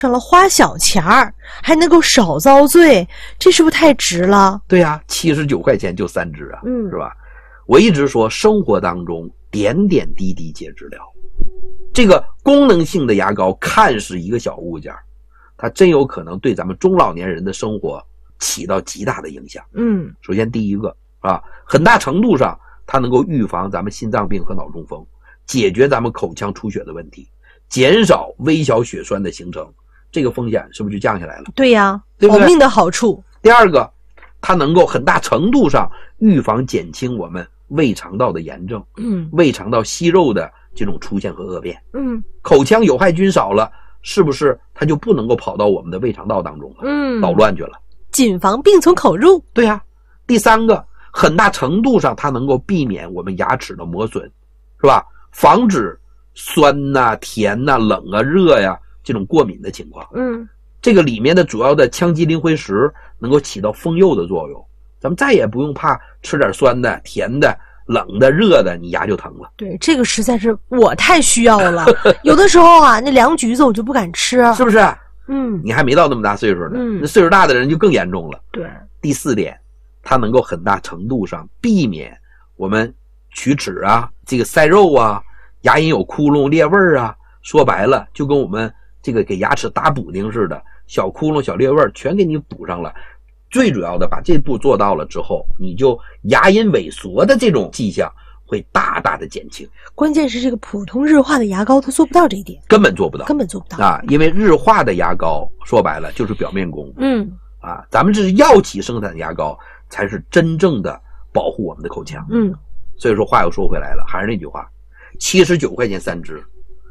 上了花小钱儿，还能够少遭罪，这是不是太值了？ 对呀，79块钱就3支啊，是吧？我一直说生活当中点点滴滴皆治疗。这个功能性的牙膏看是一个小物件，它真有可能对咱们中老年人的生活起到极大的影响。首先第一个啊，很大程度上它能够预防咱们心脏病和脑中风，解决咱们口腔出血的问题，减少微小血栓的形成，这个风险是不是就降下来了？ 对呀， 对不对？ 保命的好处。 第二个，它能够很大程度上预防减轻我们胃肠道的炎症，胃肠道息肉的这种出现和恶变。口腔有害菌少了，是不是它就不能够跑到我们的胃肠道当中了？捣乱去了， 谨防病从口入。 对呀。第三个，很大程度上它能够避免我们牙齿的磨损，是吧？防止酸呐、甜呐、冷啊、热呀这种过敏的情况。这个里面的主要的羟基磷灰石能够起到封釉的作用，咱们再也不用怕吃点酸的、甜的、冷的、热的，你牙就疼了。 对，这个实在是我太需要了。有的时候啊，那凉橘子我就不敢吃， 是不是？你还没到那么大岁数呢，那岁数大的人就更严重了。 对。 第四点，它能够很大程度上避免我们龋齿啊、这个塞肉啊、牙龈有窟窿、裂纹啊，说白了就跟我们这个给牙齿打补丁似的，小窟窿、小裂纹全给你补上了。最主要的，把这步做到了之后，你就牙龈萎缩的这种迹象会大大的减轻。 关键是这个普通日化的牙膏它做不到这一点， 根本做不到啊！ 因为日化的牙膏说白了就是表面功夫。咱们这是药企生产的牙膏才是真正的保护我们的口腔。所以说话又说回来了，还是那句话，79块钱3支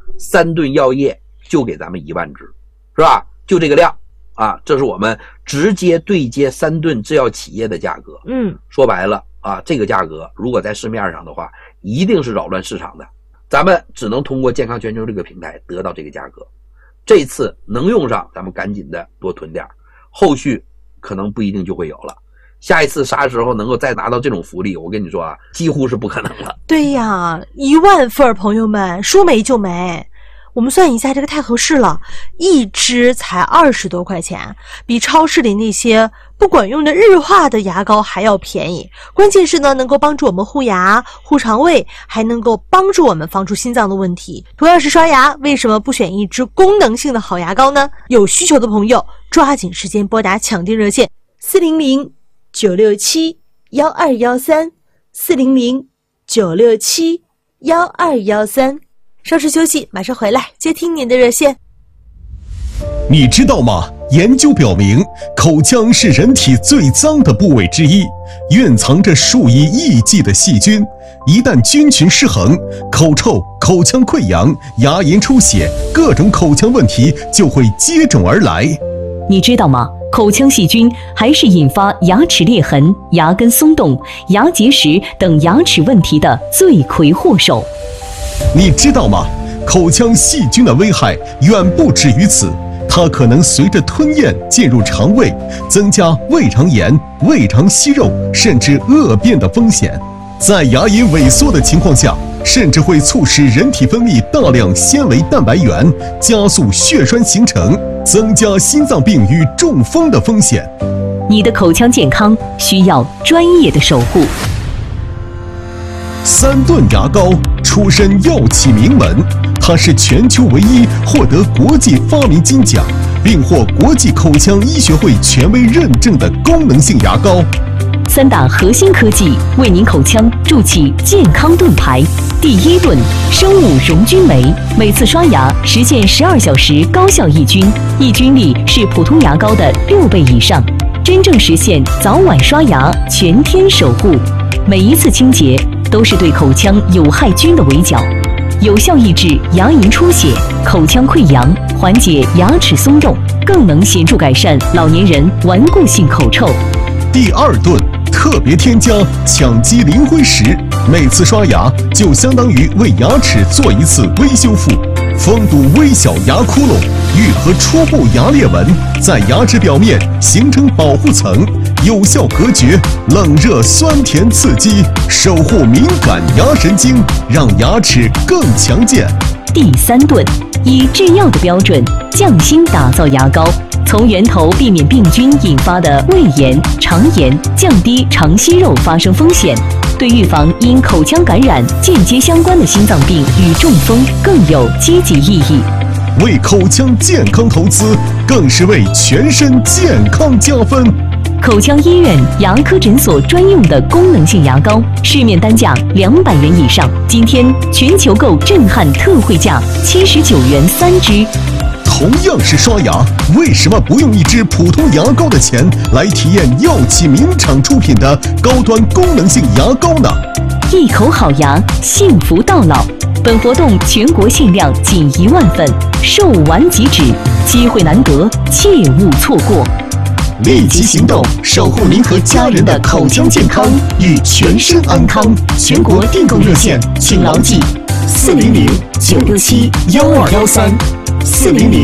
，3顿药业就给咱们1万支，是吧？就这个量啊，这是我们直接对接3顿制药企业的价格。说白了啊，这个价格如果在市面上的话，一定是扰乱市场的。咱们只能通过健康全球这个平台得到这个价格。这次能用上，咱们赶紧的多囤点，后续可能不一定就会有了。下一次啥时候能够再拿到这种福利，我跟你说啊，几乎是不可能了。 对呀，1万份，朋友们，说没就没。我们算一下，这个太合适了，1支才20多块钱，比超市里那些不管用的日化的牙膏还要便宜。关键是呢，能够帮助我们护牙、护肠胃，还能够帮助我们防出心脏的问题。同样是刷牙，为什么不选一支功能性的好牙膏呢？有需求的朋友，抓紧时间拨打抢订热线400-967-1213 400-967-1213。稍事休息，马上回来接听您的热线。 你知道吗？研究表明，口腔是人体最脏的部位之一，蕴藏着数以亿计的细菌。一旦菌群失衡，口臭、口腔溃疡、牙龈出血，各种口腔问题就会接踵而来。 你知道吗？口腔细菌还是引发牙齿裂痕、牙根松动、牙结石等牙齿问题的罪魁祸首。 你知道吗？口腔细菌的危害远不止于此，它可能随着吞咽进入肠胃，增加胃肠炎、胃肠息肉，甚至恶变的风险。在牙龈萎缩的情况下，甚至会促使人体分泌大量纤维蛋白原，加速血栓形成，增加心脏病与中风的风险。 你的口腔健康需要专业的守护。 3顿牙膏出身药企名门，它是全球唯一获得国际发明金奖，并获国际口腔医学会权威认证的功能性牙膏。 3大核心科技为您口腔筑起健康盾牌。第1顿，生物溶菌酶，每次刷牙实现12小时高效抑菌，抑菌力是普通牙膏的6倍以上，真正实现早晚刷牙全天守护。每一次清洁都是对口腔有害菌的围剿，有效抑制牙龈出血、口腔溃疡，缓解牙齿松动，更能显著改善老年人顽固性口臭。 第2顿，特别添加羟基磷灰石，每次刷牙就相当于为牙齿做一次微修复，封堵微小牙窟窿，愈合初步牙裂纹，在牙齿表面形成保护层，有效隔绝冷热酸甜刺激，守护敏感牙神经，让牙齿更强健。 第3顿， 以制药的标准匠心打造牙膏，从源头避免病菌引发的胃炎、肠炎，降低肠息肉发生风险，对预防因口腔感染间接相关的心脏病与中风更有积极意义。 为口腔健康投资，更是为全身健康加分。 口腔医院牙科诊所专用的功能性牙膏，市面单价200元以上，今天全球购震撼特惠价79元3支。 同样是刷牙，为什么不用一支普通牙膏的钱来体验药企名厂出品的高端功能性牙膏呢？ 一口好牙，幸福到老。本活动全国限量仅1万份，售完即止，机会难得，切勿错过。 立即行动，守护您和家人的口腔健康与全身安康。全国订购热线，请牢记：400-967-1213，400